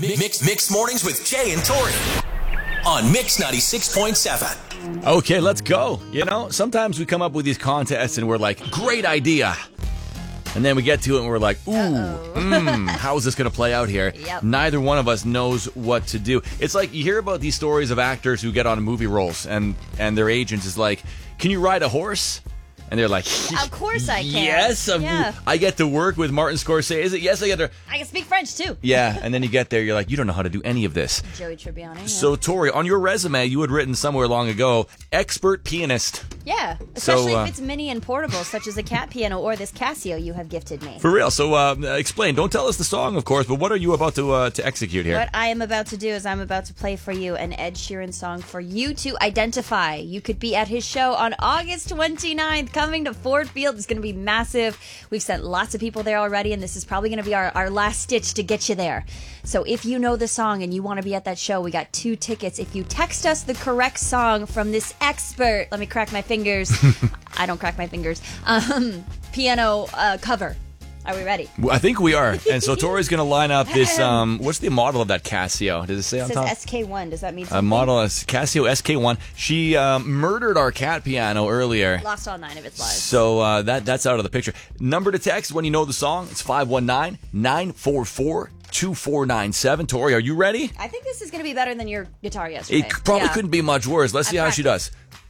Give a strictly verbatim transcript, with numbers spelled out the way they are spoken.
Mix Mix Mornings with Jay and Tori on Mix ninety-six point seven. Okay, let's go. You know, sometimes we come up with these contests and we're like, great idea. And then we get to it and we're like, ooh, mm, how is this going to play out here? Yep. Neither one of us knows what to do. It's like you hear about these stories of actors who get on movie roles and, and their agent is like, can you ride a horse? And they're like, of course I can. Yes, um, Yeah. I get to work with Martin Scorsese. Yes, I get to. I can speak French too. Yeah, and then you get there, you're like, you don't know how to do any of this. Joey Tribbiani. Yeah. So, Tori, on your resume, you had written somewhere long ago, expert pianist. yeah, especially So, uh, if it's mini and portable, such as a cat piano or this Casio you have gifted me. For real. So, uh, explain. Don't tell us the song, of course, but what are you about to uh, to execute here? What I am about to do is I'm about to play for you an Ed Sheeran song for you to identify. You could be at his show on August twenty-ninth, coming to Ford Field. It's going to be massive. We've sent lots of people there already, and this is probably going to be our, our last stitch to get you there. So if you know the song and you want to be at that show, we got two tickets. If you text us the correct song from this expert, let me crack my fingers. I don't crack my fingers. Um, piano uh, cover. Are we ready? Well, I think we are. And so Tori's going to line up this, um, what's the model of that Casio? Does it say It on says top? S K one. Does that mean A something? model is Casio S K one. She um, murdered our cat piano earlier. Lost all nine of its lives. So uh, that that's out of the picture. Number to text when you know the song, it's five one nine, nine four four, two four nine seven. Tori, are you ready? I think this is going to be better than your guitar yesterday. It probably Yeah. couldn't be much worse. Let's see I how she does.